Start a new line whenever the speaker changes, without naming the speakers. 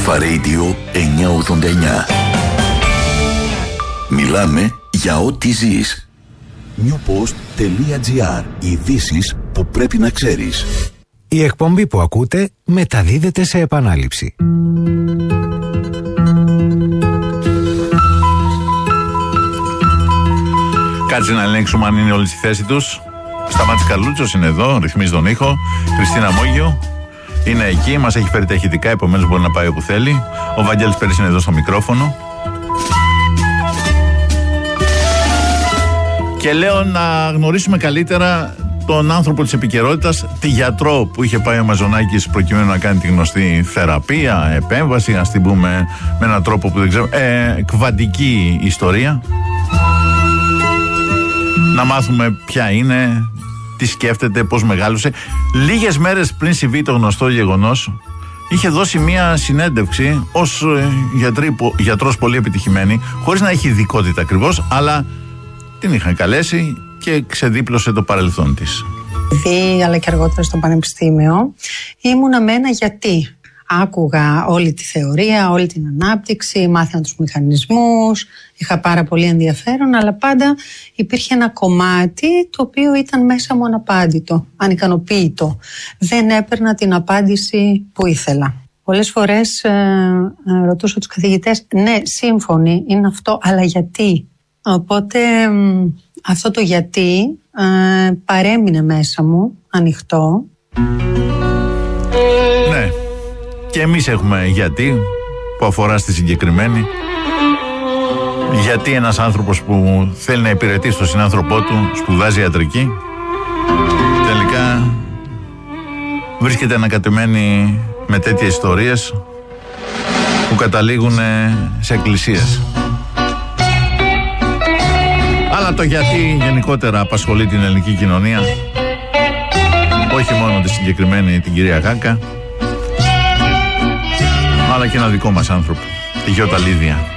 Αλφα Radio 989. Μιλάμε για ό,τι ζεις. newpost.gr. Ειδήσεις που πρέπει να ξέρεις.
Η εκπομπή που ακούτε μεταδίδεται σε επανάληψη.
Κάτσε να ελέγξουμε αν είναι όλοι στη θέση τους. Σταμάτης Καρλούτσος είναι εδώ, ρυθμίζει τον ήχο. Χριστίνα Μόγιο είναι εκεί, μας έχει φέρει τα ηχητικά, επομένως μπορεί να πάει όπου θέλει. Ο Βαγγέλης Πέρης είναι εδώ στο μικρόφωνο. Και λέω να γνωρίσουμε καλύτερα τον άνθρωπο της επικαιρότητας, τη γιατρό που είχε πάει ο Μαζονάκης προκειμένου να κάνει τη γνωστή θεραπεία, επέμβαση, ας την πούμε με έναν τρόπο που δεν ξέρω, κβαντική ιστορία. Να μάθουμε ποια είναι, τι σκέφτεται, πώς μεγάλωσε. Λίγες μέρες πριν συμβεί το γνωστό γεγονός, είχε δώσει μία συνέντευξη ως γιατρός πολύ επιτυχημένη, χωρίς να έχει ειδικότητα ακριβώς, αλλά την είχαν καλέσει και ξεδίπλωσε το παρελθόν της.
Αλλά και αργότερα στο πανεπιστήμιο ήμουνα με ένα γιατί. Άκουγα όλη τη θεωρία, όλη την ανάπτυξη, μάθαινα τους μηχανισμούς, είχα πάρα πολύ ενδιαφέρον, αλλά πάντα υπήρχε ένα κομμάτι το οποίο ήταν μέσα μου αναπάντητο, ανικανοποίητο. Δεν έπαιρνα την απάντηση που ήθελα. Πολλές φορές ρωτούσα τους καθηγητές, ναι, σύμφωνοι, είναι αυτό, αλλά γιατί? Οπότε αυτό το γιατί παρέμεινε μέσα μου, ανοιχτό.
Ναι. Και εμείς έχουμε γιατί που αφορά στη συγκεκριμένη. Γιατί ένας άνθρωπος που θέλει να υπηρετήσει τον συνάνθρωπό του, σπουδάζει ιατρική, τελικά βρίσκεται ανακατεμένη με τέτοιες ιστορίες που καταλήγουν σε εκκλησίες. Αλλά το γιατί γενικότερα απασχολεί την ελληνική κοινωνία, όχι μόνο τη συγκεκριμένη την κυρία Γάκα, αλλά και ένα δικό μας άνθρωπο, τη Γιώτα Λίδια.